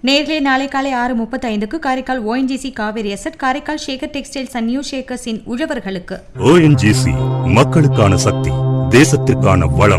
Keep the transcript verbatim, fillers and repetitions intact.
நேர்லே நாளை காலை ஆறு முப்பத்தி ஐந்துக்கு Karaikal ONGC Kaveri zed, Karaikal Shekar textiles and new ஷேக்கர்ஸின் உழவர்களுக்கு. ஓஎன்ஜிசி மக்களுக்கான சக்தி, தேசத்திற்கான வளம்.